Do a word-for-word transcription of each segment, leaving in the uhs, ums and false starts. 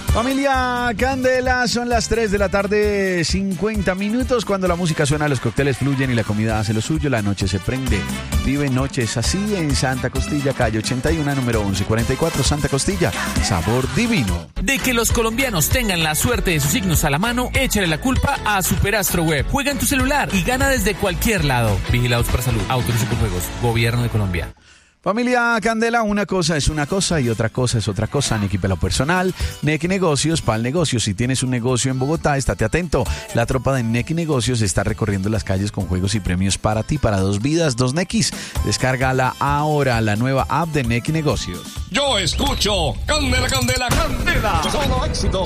Familia Candela, son las tres de la tarde, cincuenta minutos. Cuando la música suena, los cócteles fluyen y la comida hace lo suyo, la noche se prende. Vive noches así en Santa Costilla, calle ochenta y uno, número once cuarenta y cuatro, Santa Costilla. Sabor divino. De que los colombianos tengan la suerte de sus signos a la mano, échale la culpa a Superastro Web. Juega en tu celular y gana desde cualquier lado. Vigilados para salud. Autoriza con juegos. Gobierno de Colombia. Familia Candela, una cosa es una cosa y otra cosa es otra cosa. Neki Pelo Personal, Neki Negocios, Pal Negocios. Si tienes un negocio en Bogotá, estate atento. La tropa de Neki Negocios está recorriendo las calles con juegos y premios para ti, para dos vidas, dos Nekis. Descárgala ahora, la nueva app de Neki Negocios. Yo escucho Candela, Candela, Candela. Solo éxito.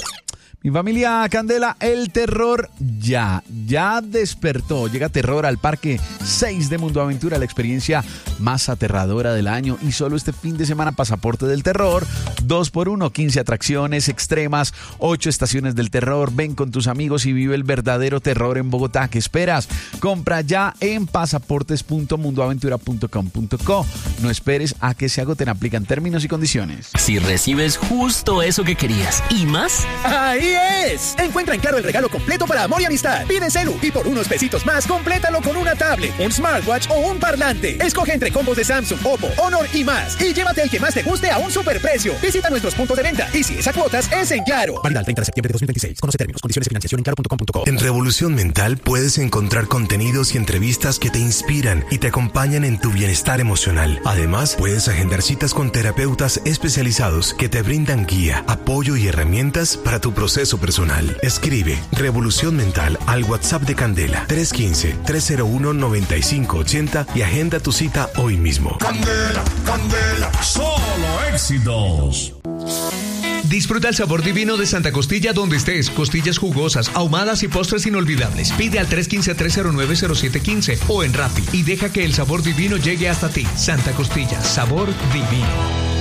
Mi familia Candela, el terror ya, ya despertó. Llega terror al Parque seis de Mundo Aventura, la experiencia más aterradora del año. Y solo este fin de semana, pasaporte del terror, dos por uno, quince atracciones extremas, ocho estaciones del terror. Ven con tus amigos y vive el verdadero terror en Bogotá. ¿Qué esperas? Compra ya en pasaportes punto mundo aventura punto com punto co. No esperes a que se agoten, aplican términos y condiciones. Si recibes justo eso que querías y más, ¡ahí es! Encuentra en Claro el regalo completo para amor y amistad. Pide celu y por unos pesitos más, complétalo con una tablet, un smartwatch o un parlante. Escoge entre combos de Samsung, Oppo, Honor y más. Y llévate el que más te guste a un superprecio. Visita nuestros puntos de venta. Y si es a cuotas, es en Claro. Válida el treinta de septiembre de dos mil veintiséis. Conoce términos, condiciones y financiación en claro punto com punto co. En Revolución Mental puedes encontrar contenidos y entrevistas que te inspiran y te acompañan en tu bienestar emocional. Además, puedes agendar citas con terapeutas especializados que te brindan guía, apoyo y herramientas para tu proceso personal. Escribe Revolución Mental al WhatsApp de Candela tres uno cinco, tres cero uno, nueve cinco ocho cero y agenda tu cita hoy mismo. Candela, Candela, solo éxitos. Disfruta el sabor divino de Santa Costilla donde estés. Costillas jugosas, ahumadas y postres inolvidables. Pide al tres uno cinco, tres cero nueve, cero siete uno cinco o en Rappi y deja que el sabor divino llegue hasta ti. Santa Costilla, sabor divino.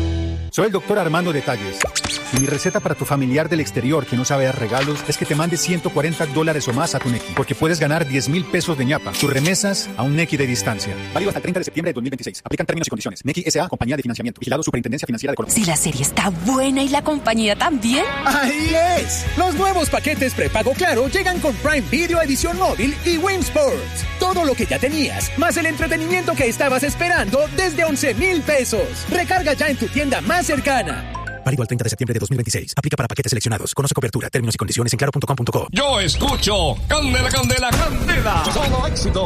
Soy el doctor Armando Detalles. Y mi receta para tu familiar del exterior que no sabe dar regalos es que te mande ciento cuarenta dólares o más a tu Neki, porque puedes ganar diez mil pesos de ñapa. Tus remesas a un Neki de distancia. Válido hasta el treinta de septiembre de dos mil veintiséis. Aplican términos y condiciones. Neki S A, compañía de financiamiento. Vigilado Superintendencia Financiera de Colombia. Si la serie está buena y la compañía también. ¡Ahí es! Los nuevos paquetes prepago Claro llegan con Prime Video Edición Móvil y Win Sports. Todo lo que ya tenías, más el entretenimiento que estabas esperando desde once mil pesos. Recarga ya en tu tienda más cercana. Válido al treinta de septiembre de dos mil veintiséis. Aplica para paquetes seleccionados. Conoce cobertura, términos y condiciones en claro punto com punto co. Yo escucho Candela, Candela, Candela. Solo éxito.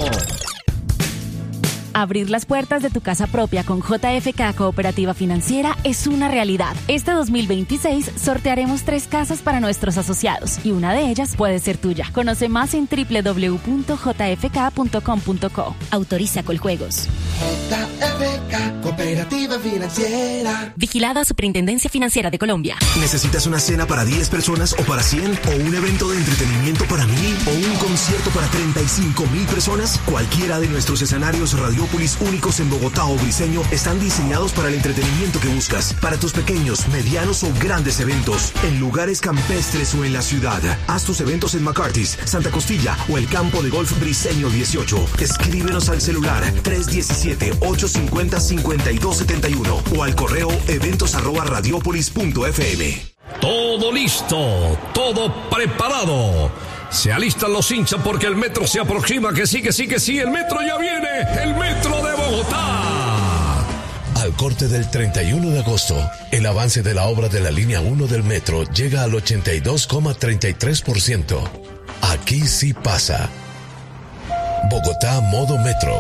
Abrir las puertas de tu casa propia con J F K Cooperativa Financiera es una realidad. Este dos mil veintiséis sortearemos tres casas para nuestros asociados y una de ellas puede ser tuya. Conoce más en doble u doble u doble u punto j f k punto com punto co. Autoriza Coljuegos. J F K Cooperativa Financiera. Vigilada Superintendencia Financiera de Colombia. ¿Necesitas una cena para diez personas o para cien? ¿O un evento de entretenimiento para mil? ¿O un concierto para treinta y cinco mil personas? Cualquiera de nuestros escenarios Radiópolis únicos en Bogotá o Briseño están diseñados para el entretenimiento que buscas. Para tus pequeños, medianos o grandes eventos. En lugares campestres o en la ciudad. Haz tus eventos en McCarthy's, Santa Costilla o el campo de golf Briseño dieciocho. Escríbenos al celular tres uno siete, ocho cinco cero, cinco dos siete uno o al correo eventos arroba radiopolis punto f m. Todo listo, todo preparado. Se alistan los hinchas porque el metro se aproxima. Que sí, que sí, que sí, el metro ya viene. El metro de Bogotá. Al corte del treinta y uno de agosto, el avance de la obra de la línea uno del metro llega al ochenta y dos coma treinta y tres por ciento. Aquí sí pasa. Bogotá modo metro.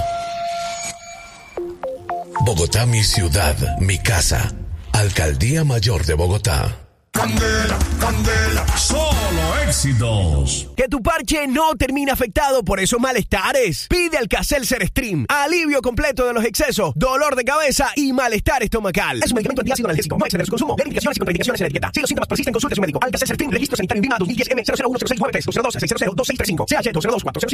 Bogotá, mi ciudad, mi casa. Alcaldía Mayor de Bogotá. Candela, Candela, solo éxitos. Que tu parche no termine afectado por esos malestares. Pide Alka-Seltzer Stream. Alivio completo de los excesos, dolor de cabeza y malestar estomacal. Es un medicamento antiácido analgésico. No exceder su consumo. Ver indicaciones y contraindicaciones en la etiqueta. Si los síntomas persisten, consulte a su médico. Alka-Seltzer Stream. Registro sanitario INVIMA dos mil diez M cero cero uno cero seis nueve tres dos cero dos seis cero cero dos seis tres cinco. C H dos cero dos cuatro cero cinco.